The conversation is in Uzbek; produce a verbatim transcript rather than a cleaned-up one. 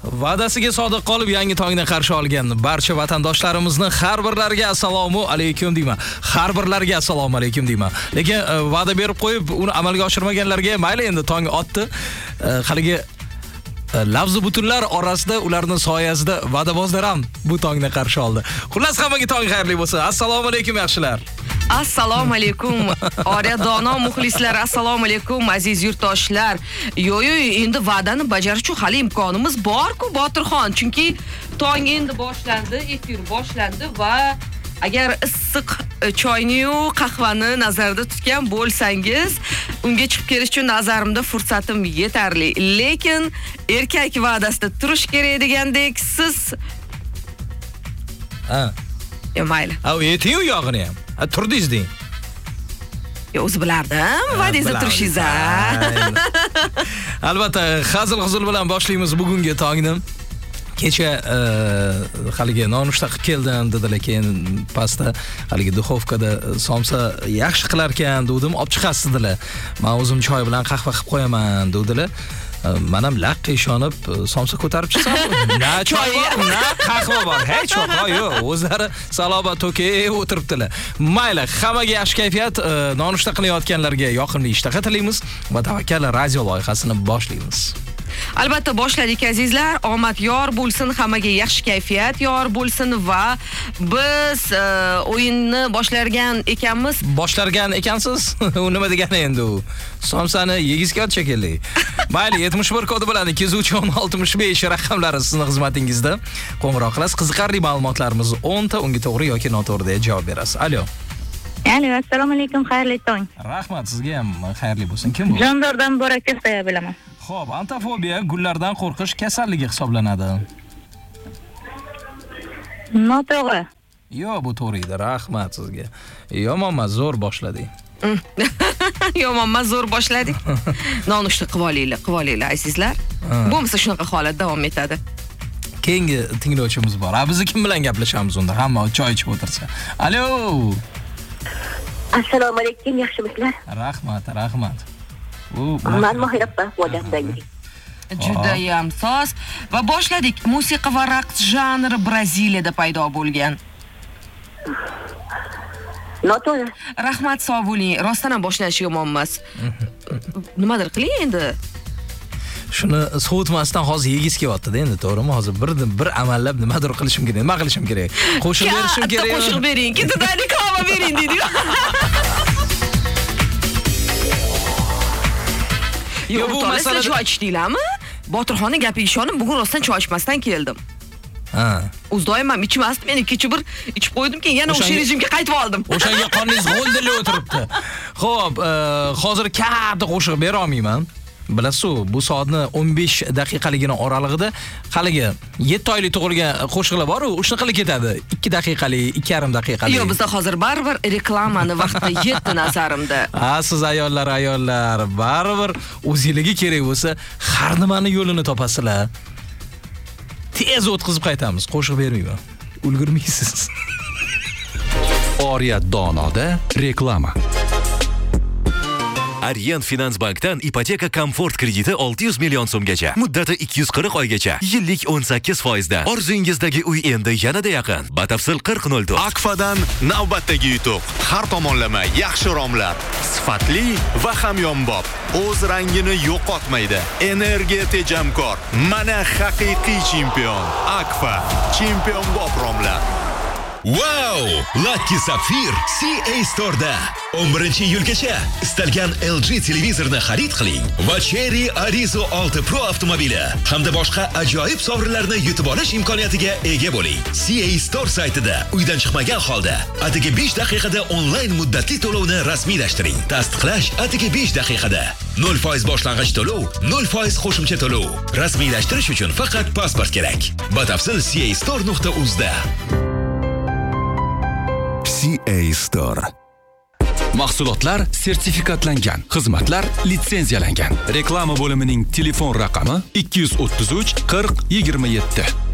Va'dasiga sodiq qolib yangi tongni qarshi olgan barcha vatandoshlarimizni har birlariga assalomu alaykum deyman. Har birlariga assalomu alaykum deyman. Lekin va'da berib qo'yib, uni amalga oshirmaganlarga mayli endi tong otdi. Haligi lafzi butunlar orasida ularning soyasida va'dabozlar ham bu tongni qarshi oldi. Xullas hammaga tong xayrli bo'lsin. Assalomu alaykum yaxshilar. Assalomu alaykum. Oriya dono muxlislar, assalomu alaykum aziz yurtdoshlar. Yo-yo, endi va'dani bajarish uchun hali imkonimiz bor-ku Botirxon, chunki tong endi boshlandi, efir boshlandi va agar issiq choyni yu qahvani nazarda tutgan bo'lsangiz, unga chiqib kelish uchun nazarimda fursatim yetarli. Lekin erkak va'dasida turish kerak degandek, siz ha. Ya mayli. Ha, yeting u yog'ini ham. Ha, turdingiz deng. Ya o'zi bilardim, va'dangizda turishingiz. Albatta, hazil-huzul bilan boshlaymiz bugungi tongni. Kecha haligi nonushta qilib keldim dedilar, keyin pasta haligi duxovkada somsa yaxshi qilar ekan dedim, olib chiqasiz dedilar. Men o'zim choy bilan qahva qilib qo'yaman dedilar. Men ham laqqa ishonib somsa ko'tarib chiqsam, na choy bor, na qahva bor, hech choy yo'q. O'zlari salobat to'kib o'tiribdilar. Mayli, hammaga yaxshi kayfiyat, nonushta qilayotganlarga yoqimli ishtaha tilaymiz va tavakkal radio loyihasini boshlaymiz. Albatta boshladik azizlar. Omad yor bo'lsin, hammaga yaxshi kayfiyat yor bo'lsin va biz o'yinni boshlargan ekanmiz. Boshlargan ekansiz? U nima degani endi u? Somsani yegizga ot shekilli. Mayli, yetmish bir kodi bilan ikki yuz uch o'n oltmish besh raqamlari sizning xizmatingizda. Qo'ng'iroq qilasiz, qiziqarli ma'lumotlarimiz o'n ta, unga to'g'ri yoki noto'g'ri deb javob berasiz. Alo. Alo, assalomu alaykum, xayrli tong. Rahmat, sizga ham xayrli bo'lsin. Kim bu? Jondordan Borak Soya bilaman. Xo'p, antofobiya gullardan qo'rqish kasalligi hisoblanadi. Noto'g'ri. Yo'q, bu to'g'ri edi. Rahmat sizga. Yomonmas, zo'r boshladik. Yomonmas, zo'r boshladik. Nonushta qilib olinglar, qilib olinglar azizlar. Bo'lmasa shunaqa holat davom etadi. Keyingi tinglovchimiz bor. Ha, biz kim bilan gaplashamiz unda? Hamma choy ichib o'tirsa. Alo. Assalomu alaykum, yaxshimisizlar? Rahmat, rahmat. Men Mohirappa Vodamdan. Juda ham soz va boshladik. Musiqa va raqs janri Braziliyada paydo bo'lgan. Noto'g'ri. Rahmat, sog' bo'ling. Rostdan ham boshlanishi yomon emas. Nimadir qiling endi. Shuni sovutmasdan hozir yegiz kelyapti-da endi, to'g'rimi? Hozir bir bir amallab nimadir qilishim kerak. Nima qilishim kerak? Qo'shib berishim kerak. Qo'shib bering, ketidan reklama bering deydi. Yo'q, bu masala choy ichdinglarmi? Botirxonning gapiga ishonib, bugun rostdan choy ichmasdan keldim. Ha. O'z doim ham ichmasdim, endi kecha bir ichib qo'ydim, keyin yana o'sha rejimga qaytib oldim. O'shanga qoningiz g'o'ldilib o'tiribdi. Xo'p, hozir katta qo'shiq bera olmayman. Bilasiz, bu soatni o'n besh daqiqaligina oralig'ida haligi yetti oylik tug'ilgan qo'shiqlar bor-ku, o'shani qilib ketadi. ikki daqiqalik, ikki yarim daqiqalik. Yo'q, bizda hozir baribir reklamani vaqti yetdi nazarimda. Ha, siz ayollar, ayollar, baribir o'zingizga kerak bo'lsa, har nimani yo'lini topasizlar. Tez o'tkazib qaytamiz, qo'shiq bermayman. Ulgurmaysiz. Oriya donoda reklama. Aryan Finans Bank'tan ipoteka komfort krediti olti yuz million so'mgacha. Muddati ikki yuz qirq oygacha. Yillik o'n sakkiz foizdan. Orzungizdagi uy endi yanada yaqin. Batafsil qirq nol to'rt. Akfadan navbatdagi yutuq. Har tomonlama yaxshi romlar, sifatli va hamyonbop. O'z rangini yo'qotmaydi. Energiya tejamkor. Mana haqiqiy chempion. Akfa, chempionbop romlar. Wow! Lucky Sapphire C A Store'da o'n birinchi iyulgacha istalgan L G televizorni xarid qiling va Cherry Arizo olti Pro avtomobili hamda boshqa ajoyib sovrinlarni yutib olish imkoniyatiga ega bo'ling. C A Store saytida uydan chiqmagan holda atigi besh daqiqada onlayn muddatli to'lovni rasmiylashtiring. Tasdiqlash atigi besh daqiqada. nol foiz boshlang'ich to'lov, nol foiz qo'shimcha to'lov. Rasmiylashtirish uchun faqat pasport kerak. Batafsil C A Store nuqta uz da. C A Store. Mahsulotlar sertifikatlangan, xizmatlar litsenziyalangan. Reklama bo'limining telefon raqami ikki yuz o'ttiz uch qirq yigirma yetti.